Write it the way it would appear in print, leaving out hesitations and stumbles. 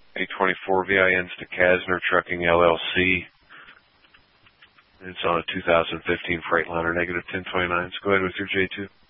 824 VINs to Kasner Trucking LLC. It's on a 2015 Freightliner, negative 1029s. Go ahead with your J2.